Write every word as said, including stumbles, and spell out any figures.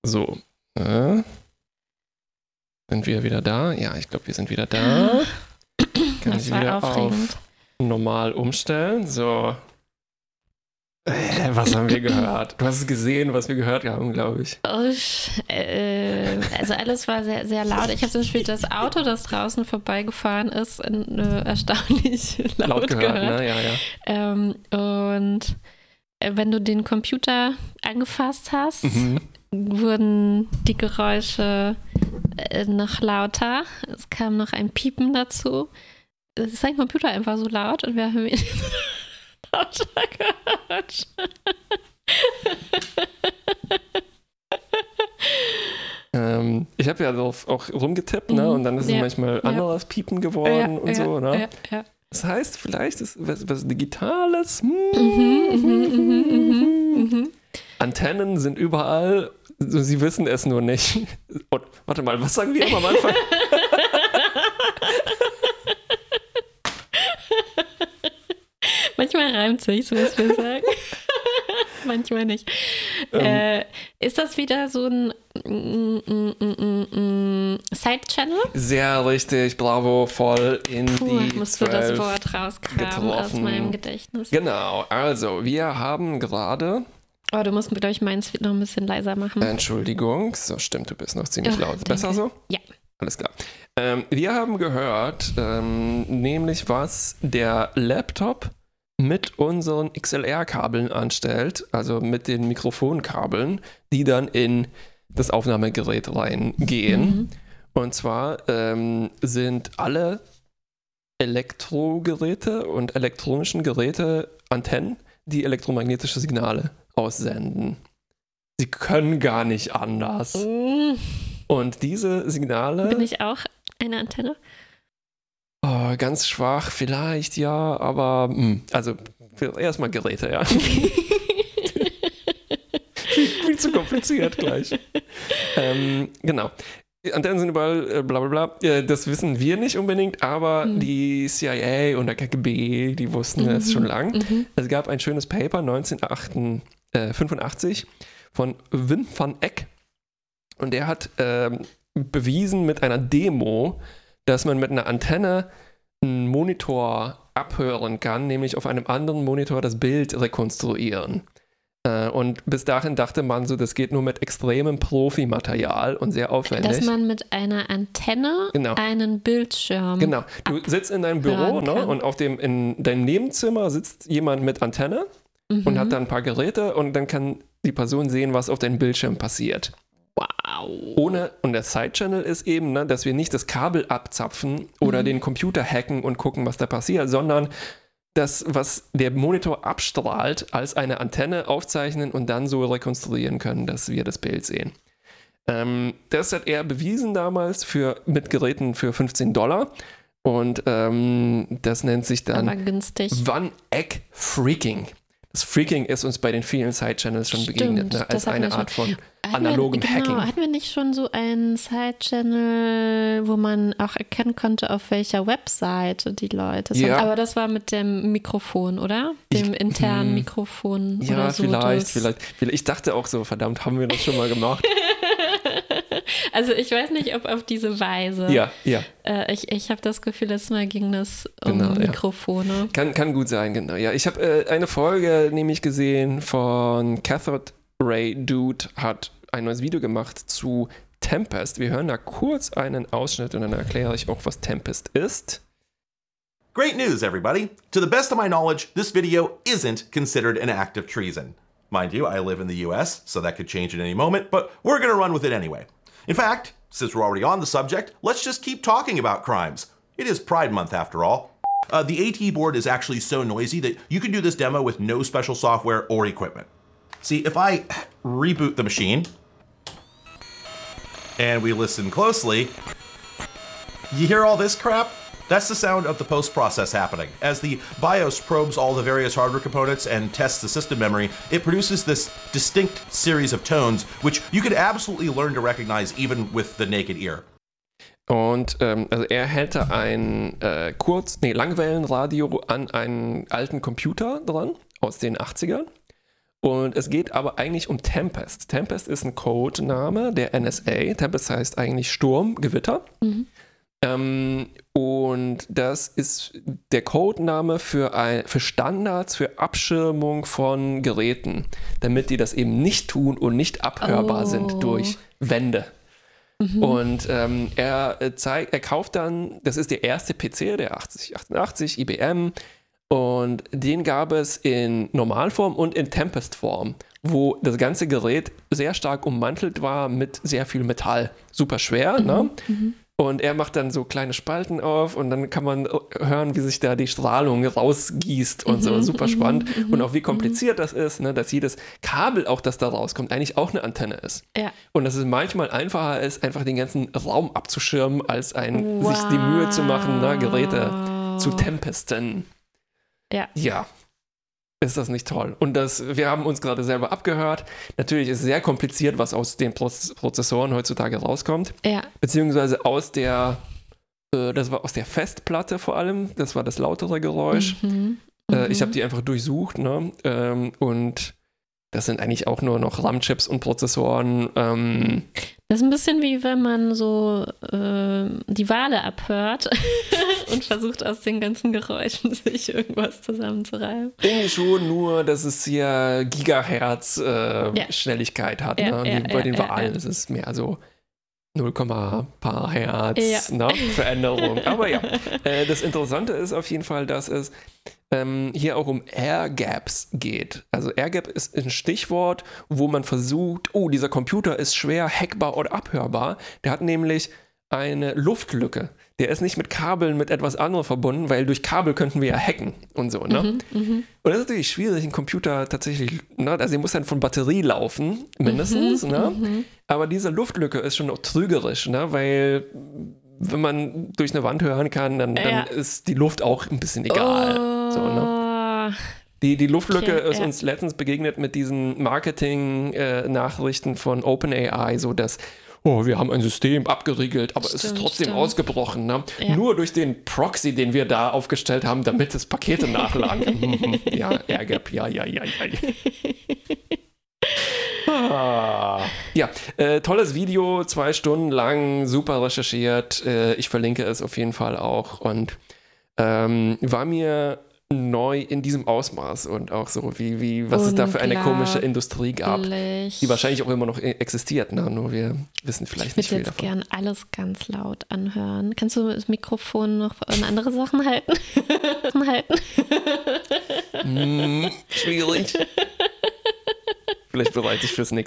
So. Äh. Sind wir wieder da? Ja, ich glaube, wir sind wieder da. Kann Das ich war wieder aufregend. auf normal umstellen. So. Äh, was haben wir gehört? Du hast es gesehen, was wir gehört haben, glaube ich. Oh, äh, also alles war sehr, sehr laut. Ich habe zum Beispiel das Auto, das draußen vorbeigefahren ist, in, äh, erstaunlich laut, Laut gehört, gehört. ne? Ja, ja. Ähm, und äh, wenn du den Computer angefasst hast, Mhm. wurden die Geräusche äh, noch lauter. Es kam noch ein Piepen dazu. Es ist ein Computer einfach so laut und wir haben ihn lauter gehört. Ähm, ich habe ja darauf auch rumgetippt, ne? Mhm. Und dann ist es Ja. manchmal Ja. anderes Piepen geworden Ja, und ja, so, ne? ja, ja. Das heißt, vielleicht ist was, was Digitales. Hm. Mhm, mhm, mhm, mhm, mhm. Antennen sind überall. Sie wissen es nur nicht. Und, warte mal, was sagen wir immer am Anfang? Manchmal reimt sich, so was wir sagen. Manchmal nicht. Ähm. Äh, ist das wieder so ein mm, mm, mm, mm, Side-Channel? Sehr richtig, bravo, voll in Puh, die musst du das zwölf Wort rauskramen aus getroffen. meinem Gedächtnis. Genau, also wir haben gerade, Oh, du musst, glaube ich, meins noch ein bisschen leiser machen. Entschuldigung, so stimmt, du bist noch ziemlich Oh, laut. Besser danke. so? Ja. Alles klar. Ähm, wir haben gehört, ähm, nämlich was der Laptop mit unseren X L R-Kabeln anstellt, also mit den Mikrofonkabeln, die dann in das Aufnahmegerät reingehen. Mhm. Und zwar ähm, sind alle Elektrogeräte und elektronischen Geräte Antennen, die elektromagnetische Signale aussenden. Sie können gar nicht anders. Mm, Und diese Signale... Bin ich auch eine Antenne? Oh, ganz schwach, vielleicht, ja, aber mh, also erstmal Geräte, ja. viel, viel zu kompliziert gleich. ähm, genau. Antennen sind überall, äh, bla bla bla. Äh, das wissen wir nicht unbedingt, aber Hm. die C I A und der K G B, die wussten Mhm. es schon lang. Mhm. Es gab ein schönes Paper neunzehnhundertfünfundachtzig von Wim van Eck und der hat ähm, bewiesen mit einer Demo, dass man mit einer Antenne einen Monitor abhören kann, nämlich auf einem anderen Monitor das Bild rekonstruieren. Äh, und bis dahin dachte man so, das geht nur mit extremem Profimaterial und sehr aufwendig. Dass man mit einer Antenne Genau. einen Bildschirm. Genau, du sitzt in deinem Büro, abhören ne, kann. und auf dem, in deinem Nebenzimmer sitzt jemand mit Antenne Mhm. und hat dann ein paar Geräte und dann kann die Person sehen, was auf deinem Bildschirm passiert. Wow. Ohne, und der Side-Channel ist eben, ne, dass wir nicht das Kabel abzapfen oder Mhm. den Computer hacken und gucken, was da passiert, sondern das, was der Monitor abstrahlt, als eine Antenne aufzeichnen und dann so rekonstruieren können, dass wir das Bild sehen. Ähm, das hat er bewiesen damals für, mit Geräten für fünfzehn Dollar und ähm, das nennt sich dann Aber günstig. Van Eck Freaking. Das Freaking ist uns bei den vielen Side-Channels schon Stimmt, begegnet, ne, das als hatten wir eine schon. Art von Hatten analogen wir, genau, Hacking. Hatten wir nicht schon so einen Side-Channel, wo man auch erkennen konnte, auf welcher Webseite die Leute sind? Ja. Aber das war mit dem Mikrofon, oder? Dem Ich- internen hm. Mikrofon Ja, oder so. vielleicht, das- vielleicht, vielleicht. Ich dachte auch so, verdammt, haben wir das schon mal gemacht? Also ich weiß nicht, ob auf diese Weise. Ja, ja. Äh, ich ich habe das Gefühl, letztes Mal ging das um Genau, ja. Mikrofone. Kann, kann gut sein, genau. Ja, ich habe äh, eine Folge nämlich gesehen von Cathode Ray Dude, hat ein neues Video gemacht zu Tempest. Wir hören da kurz einen Ausschnitt und dann erkläre ich auch, was Tempest ist. Great news, everybody! To the best of my knowledge, this video isn't considered an act of treason. Mind you, I live in the U S, so that could change at any moment, but we're gonna run with it anyway. In fact, since we're already on the subject, let's just keep talking about crimes. It is Pride Month after all. Uh, the AT board is actually so noisy that you can do this demo with no special software or equipment. See, if I reboot the machine, and we listen closely, you hear all this crap? That's the sound of the post-process happening. As the BIOS probes all the various hardware components and tests the system memory, it produces this distinct series of tones, which you could absolutely learn to recognize even with the naked ear. Und ähm, also er hätte ein äh, Kurz-, nee, Langwellenradio an einen alten Computer dran aus den achtzigern. Und es geht aber eigentlich um Tempest. Tempest ist ein Codename der N S A. Tempest heißt eigentlich Sturm, Gewitter. Mhm. Ähm, und das ist der Codename für, ein, für Standards für Abschirmung von Geräten, damit die das eben nicht tun und nicht abhörbar Oh. sind durch Wände. Mhm. Und ähm, er, zeigt, er kauft dann, das ist der erste P C, der achtzig achtundachtzig, I B M, und den gab es in Normalform und in Tempest-Form, wo das ganze Gerät sehr stark ummantelt war mit sehr viel Metall. Super schwer, Mhm. ne? Mhm. Und er macht dann so kleine Spalten auf und dann kann man hören, wie sich da die Strahlung rausgießt und so. Mhm, Super mhm, spannend. mhm, Und auch wie kompliziert das ist, ne? Dass jedes Kabel, auch das da rauskommt, eigentlich auch eine Antenne ist. Ja. Und dass es manchmal einfacher ist, einfach den ganzen Raum abzuschirmen, als ein, Wow. sich die Mühe zu machen, ne? Geräte zu tempesten. Ja. Ja. Ist das nicht toll? Und das, wir haben uns gerade selber abgehört. Natürlich ist es sehr kompliziert, was aus den Proz- Prozessoren heutzutage rauskommt. Ja. Beziehungsweise aus der, äh, das war aus der Festplatte vor allem. Das war das lautere Geräusch. Mhm. Äh, ich Mhm. habe die einfach durchsucht, ne? Ähm, und das sind eigentlich auch nur noch RAM-Chips und Prozessoren. Ähm, Das ist ein bisschen wie wenn man so äh, die Wale abhört und versucht aus den ganzen Geräuschen sich irgendwas zusammenzureiben. irgendwie schon, nur dass es hier Gigahertz äh, Ja. Schnelligkeit hat. Ja, Ne? ja, Wie bei ja, den ja, Wahlen ja. ist es mehr so null, paar Hertz Ja. ne? Veränderung. Aber ja, äh, das Interessante ist auf jeden Fall, dass es ähm, hier auch um Air Gaps geht. Also Air Gap ist ein Stichwort, wo man versucht, oh, dieser Computer ist schwer hackbar oder abhörbar. Der hat nämlich eine Luftlücke. Der ist nicht mit Kabeln mit etwas anderem verbunden, weil durch Kabel könnten wir ja hacken und so, ne? Mhm, mhm. Und das ist natürlich schwierig, ein Computer tatsächlich, ne? Also er muss dann von Batterie laufen, mindestens, Mhm, ne? mhm. Aber diese Luftlücke ist schon auch trügerisch, ne? Weil wenn man durch eine Wand hören kann, dann, dann Ja. ist die Luft auch ein bisschen egal. Oh. So, ne? Die, die Luftlücke Okay, ist ja. uns letztens begegnet mit diesen Marketing-Nachrichten von OpenAI, so dass, oh, wir haben ein System abgeriegelt, aber es ist Stimmt, trotzdem stimmt. ausgebrochen. Ne? Ja. Nur durch den Proxy, den wir da aufgestellt haben, damit es Pakete nachladen. ja, Airgap, ja, ja, ja, ja. Ah. Ja, äh, tolles Video, zwei Stunden lang, super recherchiert. Äh, ich verlinke es auf jeden Fall auch und ähm, war mir neu in diesem Ausmaß und auch so, wie, wie was es da für eine komische Industrie gab, Unglaublich. die wahrscheinlich auch immer noch e- existiert, ne? Nur wir wissen vielleicht Ich nicht würde viel jetzt davon. gern alles ganz laut anhören. Kannst du das Mikrofon noch an andere Sachen halten? halten? Hm, schwierig. Vielleicht bereite ich fürs nächste